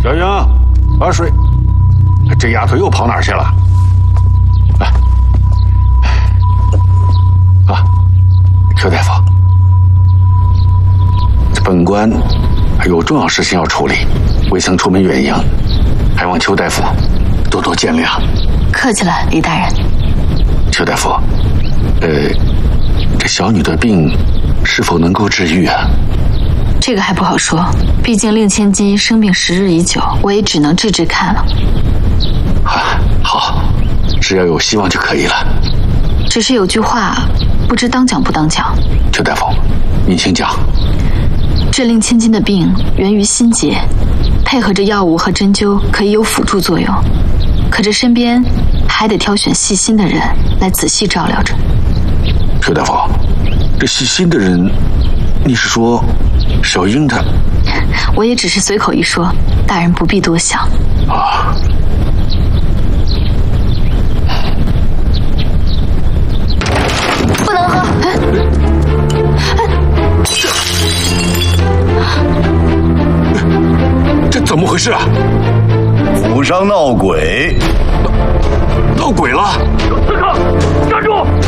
小英，把水。这丫头又跑哪儿去了？来，啊，邱大夫，这本官还有重要事情要处理，未曾出门远迎，还望邱大夫多多见谅。 客气了，李大人。 邱大夫，这小女的病是否能够治愈啊？ 这个还不好说，毕竟令千金生病时日已久，我也只能治治看了。 好，只要有希望就可以了。 只是有句话，不知当讲不当讲。 邱大夫，您请讲。 这令千金的病源于心结，配合着药物和针灸可以有辅助作用，可这身边还得挑选细心的人来仔细照料着。 邱大夫，这细心的人，你是说小英她？ 我也只是随口一说，大人不必多想。 啊。 不能喝！ 这怎么回事啊？ 府上闹鬼！ 闹鬼了！ 有刺客！站住！